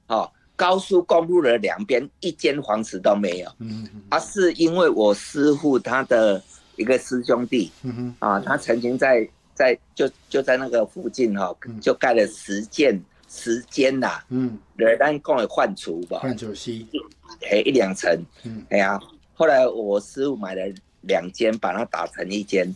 高速公路的两边一间房子都没有。是因为我师父他的一个师兄弟，他曾经就在那个附近就盖了10间啦，咱讲的换厨吧， 换厨是 1-2层，后来我师父买了2间，把它打成1间，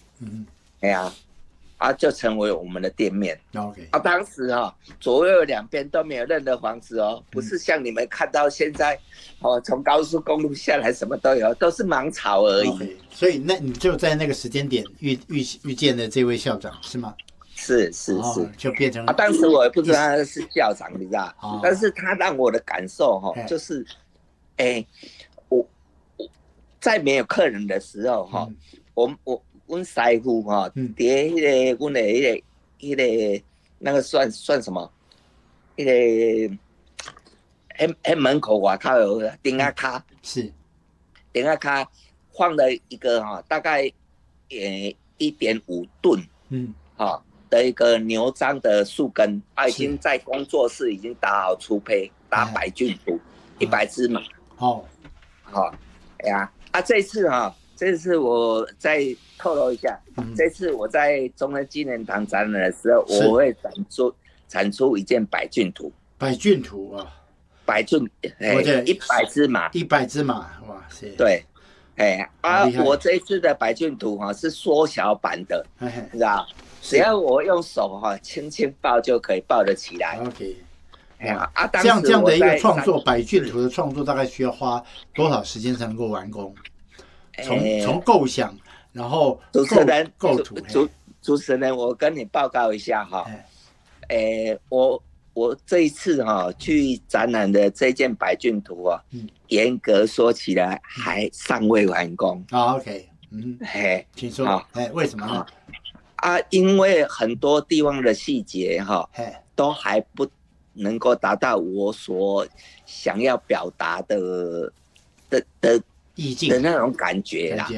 就成为我们的店面。 OK， 当时左右两边都没有任何房子不是像你们看到现在从高速公路下来什么都有，都是芒草而已。 Okay， 所以那你就在那个时间点遇见了这位校长是吗？ 是， 就变成当时我也不知道他是校长，你知道，但是他让我的感受就是，我在没有客人的时候阮师傅伫迄个阮的迄个那个算什么？迄个门口外口有顶下卡， 是顶下卡放了一个大概1.5吨的一个牛樟的树根，已经在工作室已经打好粗胚，打百菌图100只马。这次我再透露一下，这次我在中正纪念堂展览的时候，我会产出一件百菌图。 百菌图百菌，100只马 ，100只马，哇塞！ 对，我这一次的百菌图是缩小版的，你知道，只要我用手轻轻抱就可以抱得起来。 OK， 这样的一个创作，百菌图的创作大概需要花多少时间才能够完工？从构想，然后构图。 主持人，我跟你报告一下我这一次去展览的这件百菌图严格说起来还尚未完工。 OK， 请说。为什么呢？ 因为很多地方的细节都还不能够达到我所想要表达的意境的那种感觉啦。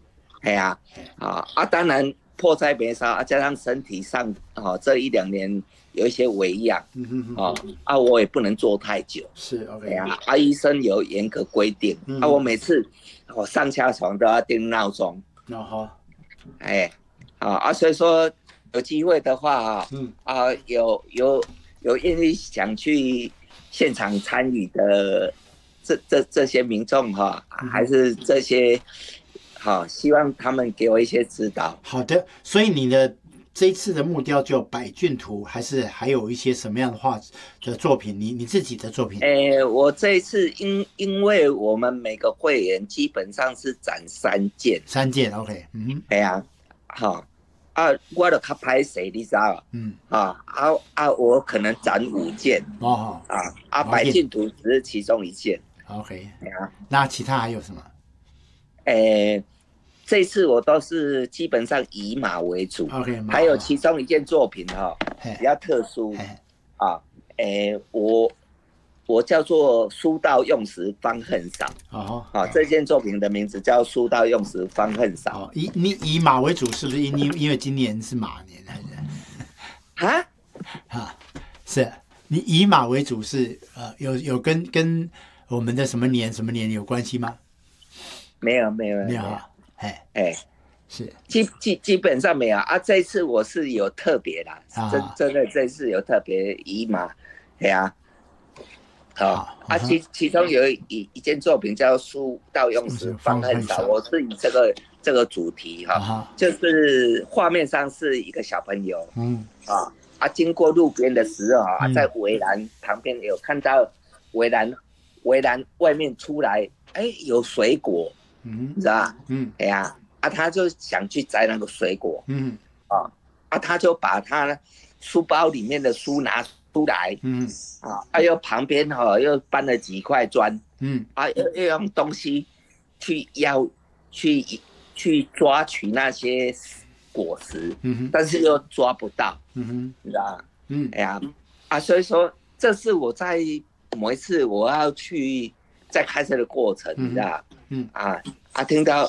当然迫在眉梢加上身体上这1-2年有一些微恙，我也不能做太久。 是 OK， 医生有严格规定，我每次我上下床都要定闹钟。所以说有机会的话有愿意想去现场参与的这些民众还是这些希望他们给我一些指导。 好的，所以你的这一次的目标就百菌图，还有一些什么样的作品？你自己的作品？ 我这一次因为我们每个会员基本上是展3件 ，3件 OK， 我就较歹势，你知道我可能展5件百菌图只是其中1件。 OK， 那其他还有什么？ 这次我都是基本上以马为主。 OK， 还有其中1件作品比较特殊我叫做书到用时方恨少。这件作品的名字叫书到用时方恨少。 你以马为主，是不是因为今年是马年还是？是你以马为主是有跟我们的什么年有关系吗？ 没有， 是基本上没有这一次我是有特别啦，真的这次有特别以马，其中有一件作品叫书到用时方恨少，我是以这个主题就是画面上是一个小朋友经过路边的时候在围栏旁边有看到围栏外面出来有水果，知道吧？他就想去摘那个水果，他就把他书包里面的书拿出来，又旁边又搬了几块砖，又用东西去抓取那些果实，但是又抓不到，你知道吗？所以说这是我在某一次我要去在开车的过程，你知道听到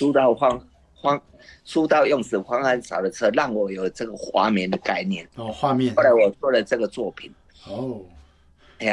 书到用时方恨少的车，让我有这个画面的概念。 画面。 后来我做了这个作品。